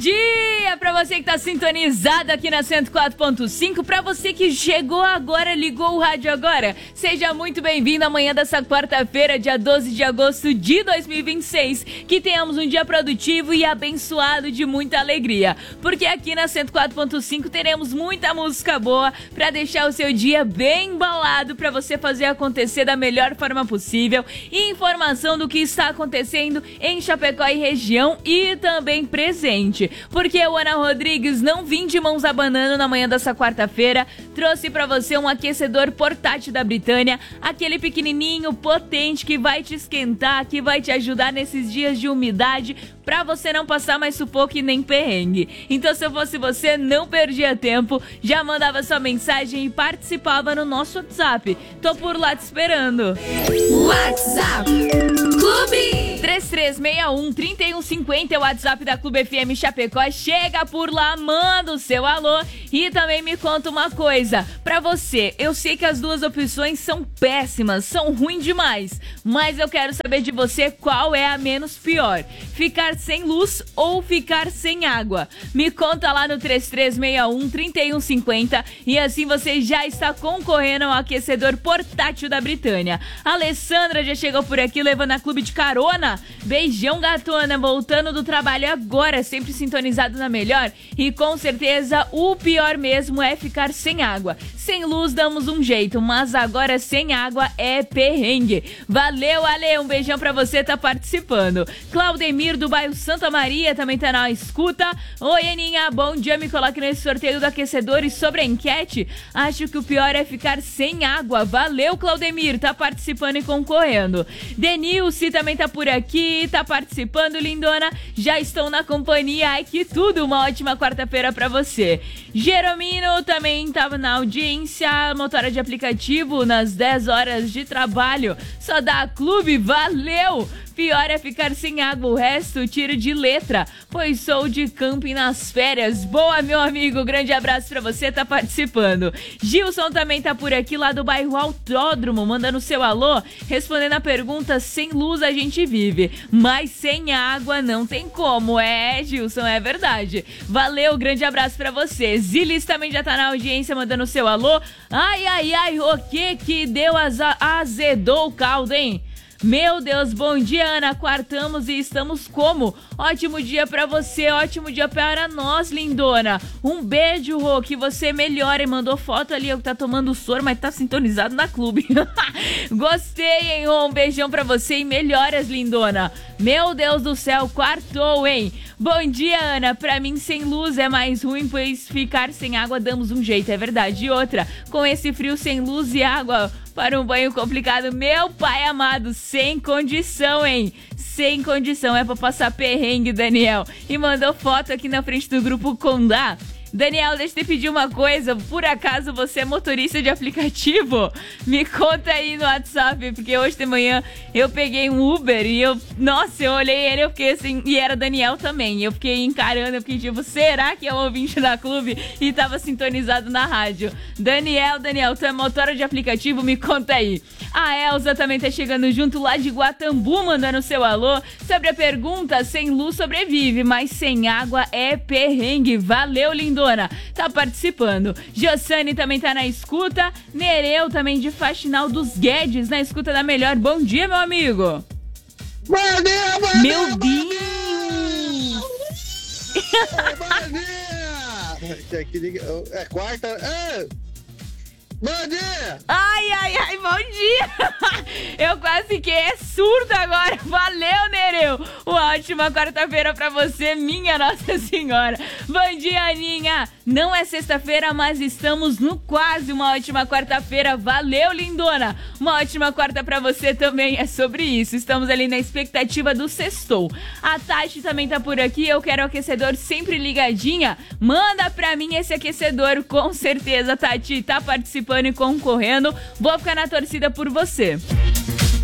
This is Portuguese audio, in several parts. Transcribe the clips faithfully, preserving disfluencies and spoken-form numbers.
dia pra você que tá sintonizado aqui na cento e quatro ponto cinco, pra você que chegou agora, ligou o rádio agora, seja muito bem-vindo amanhã dessa quarta-feira, dia doze de agosto de dois mil e vinte e seis, que tenhamos um dia produtivo e abençoado de muita alegria, porque aqui na cento e quatro ponto cinco teremos muita música boa pra deixar o seu dia bem embalado, pra você fazer acontecer da melhor forma possível, e informação do que está acontecendo em Chapecó e região e também presente, porque o Ana Rodrigues não vim de mãos abanando na manhã dessa quarta-feira, trouxe pra você um aquecedor portátil da Britânia, aquele pequenininho, potente, que vai te esquentar, que vai te ajudar nesses dias de umidade, pra você não passar mais sufoco e nem perrengue. Então, se eu fosse você, não perdia tempo, já mandava sua mensagem e participava no nosso WhatsApp. Tô por lá te esperando. WhatsApp Clube três três seis um, três um cinco zero é o WhatsApp da Clube F M Chapecó. Chega por lá, manda o seu alô e também me conta uma coisa. Pra você, eu sei que as duas opções são péssimas, são ruins demais, mas eu quero saber de você qual é a menos pior. Ficar sem luz ou ficar sem água? Me conta lá no três três seis um, três um cinco zero e assim você já está concorrendo ao aquecedor portátil da Britânia. A Alessandra já chegou por aqui levando a Clube de carona. Beijão, gatona, voltando do trabalho agora, sempre sintonizado na melhor, e com certeza o pior mesmo é ficar sem água. Sem luz damos um jeito, mas agora sem água é perrengue. Valeu, Ale, um beijão pra você, tá participando. Claudemir do bairro Santa Maria também tá na escuta. Oi, Aninha, bom dia, me coloque nesse sorteio do aquecedor. E sobre a enquete, acho que o pior é ficar sem água. Valeu, Claudemir, tá participando e concorrendo. Denilce também tá por aqui, tá participando, lindona. Já estão na companhia, ai que tudo, uma ótima quarta-feira pra você. Jeromino também tava na audiência, motora de aplicativo nas dez horas de trabalho. Só dá Clube, valeu! Pior é ficar sem água, o resto tiro de letra, pois sou de camping nas férias. Boa, meu amigo, grande abraço pra você, tá participando. Gilson também tá por aqui, lá do bairro Autódromo, mandando seu alô, respondendo a pergunta: sem luz a gente vive, mas sem água não tem como. É, Gilson, é verdade. Valeu, grande abraço pra você. Zilis também já tá na audiência, mandando seu alô. Ai, ai, ai, o que que deu, aza- azedou o caldo, hein? Meu Deus, bom dia, Ana, quartamos e estamos como? Ótimo dia pra você, ótimo dia para nós, lindona. Um beijo, Rô, que você melhore. Mandou foto ali, eu que tá tomando soro, mas tá sintonizado na Clube. Gostei, hein, Rô, um beijão pra você e melhoras, lindona. Meu Deus do céu, quartou, hein? Bom dia, Ana, pra mim sem luz é mais ruim, pois ficar sem água damos um jeito, é verdade. E outra, com esse frio sem luz e água para um banho complicado, meu pai amado, sem condição, hein? Sem condição, é pra passar perrengue, Daniel. E mandou foto aqui na frente do grupo Condá. Daniel, deixa eu te pedir uma coisa, por acaso você é motorista de aplicativo? Me conta aí no WhatsApp, porque hoje de manhã eu peguei um Uber e eu, nossa, eu olhei ele, eu fiquei assim, e era Daniel também, eu fiquei encarando, eu fiquei tipo, será que é um ouvinte da Clube? E tava sintonizado na rádio. Daniel, Daniel, tu é motora de aplicativo? Me conta aí. A Elza também tá chegando junto lá de Guatambu, mandando seu alô, sobre a pergunta: sem luz sobrevive, mas sem água é perrengue. Valeu, lindo. Tá participando. Jossane também tá na escuta. Nereu também de Faxinal dos Guedes na escuta da melhor. Bom dia, meu amigo. Bom dia, bom meu dia, Deus. Bom dia. É quarta. É. Bom dia! Ai, ai, ai, bom dia! Eu quase fiquei surdo agora. Valeu, Nereu! Uma ótima quarta-feira pra você, minha Nossa Senhora. Bom dia, Aninha! Não é sexta-feira, mas estamos no quase. Uma ótima quarta-feira. Valeu, lindona! Uma ótima quarta pra você também. É sobre isso. Estamos ali na expectativa do sextou. A Tati também tá por aqui. Eu quero o aquecedor sempre ligadinha. Manda pra mim esse aquecedor, com certeza, Tati. Tá participando e concorrendo, vou ficar na torcida por você.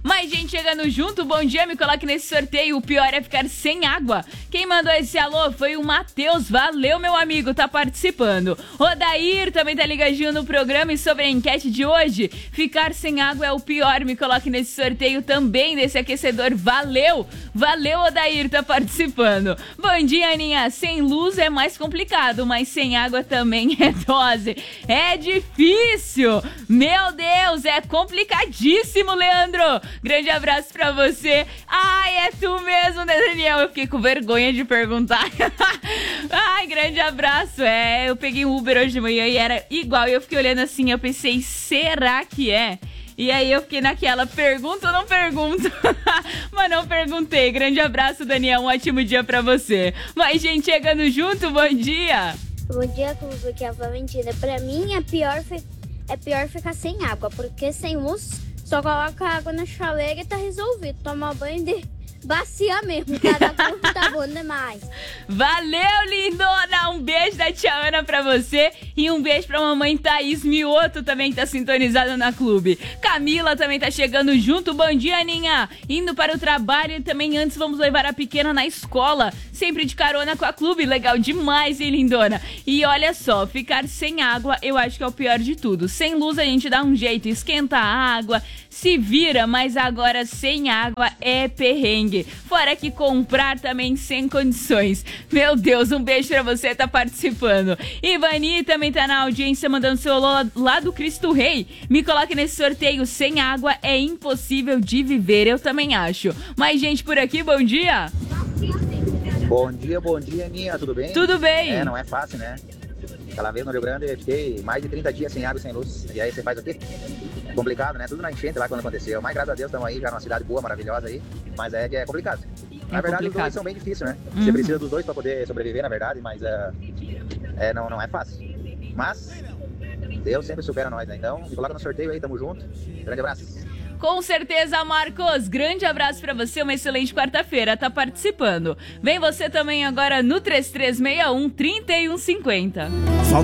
Mais gente chegando junto, bom dia, me coloque nesse sorteio, o pior é ficar sem água. Quem mandou esse alô foi o Matheus, valeu meu amigo, tá participando. Odair também tá ligadinho no programa e sobre a enquete de hoje, ficar sem água é o pior, me coloque nesse sorteio também desse aquecedor, valeu. Valeu, Odair, tá participando. Bom dia, Aninha, sem luz é mais complicado, mas sem água também é dose. É difícil, meu Deus, é complicadíssimo, Leandro. Grande abraço pra você. Ai, é tu mesmo, né, Daniel? Eu fiquei com vergonha de perguntar. Ai, grande abraço. É, eu peguei um Uber hoje de manhã e era igual. E eu fiquei olhando assim, eu pensei, será que é? E aí eu fiquei naquela, pergunto ou não pergunto? Mas não perguntei. Grande abraço, Daniel. Um ótimo dia pra você. Mais gente chegando junto, bom dia. Bom dia, Clube, aqui é a Valentina. Pra mim é pior, é pior ficar sem água, porque sem luz só coloca água na chaleira e tá resolvido. Tomar banho de bacia mesmo, cada corpo tá bom demais. Valeu, lindona! Um beijo da tia Ana pra você e um beijo pra mamãe Thaís Mioto também que tá sintonizada na Clube. Camila também tá chegando junto. Bom dia, Aninha! Indo para o trabalho e também antes vamos levar a pequena na escola. Sempre de carona com a Clube. Legal demais, hein, lindona? E olha só, ficar sem água eu acho que é o pior de tudo. Sem luz a gente dá um jeito, esquenta a água, se vira, mas agora sem água é perrengue. Fora que comprar também sem condições. Meu Deus, um beijo pra você, tá participando. Ivani também tá na audiência, mandando seu alô lá do Cristo Rei. Me coloque nesse sorteio, sem água é impossível de viver, eu também acho. Mais gente por aqui, bom dia. Bom dia, bom dia, Aninha, tudo bem? Tudo bem. É, não é fácil, né? Aquela vez no Rio Grande eu fiquei mais de trinta dias sem água e sem luz. E aí você faz o quê? Complicado, né? Tudo na enchente lá quando aconteceu. Mas graças a Deus estamos aí, já numa cidade boa, maravilhosa aí. Mas é que é complicado. Na é verdade, complicado. Os dois são bem difíceis, né? Uhum. Você precisa dos dois para poder sobreviver, na verdade, mas é, é, não, não é fácil. Mas Deus sempre supera nós, né? Então, me coloca no sorteio aí, tamo junto. Grande abraço. Com certeza, Marcos. Grande abraço pra você, uma excelente quarta-feira. Tá participando. Vem você também agora no três três seis um, três um cinco zero.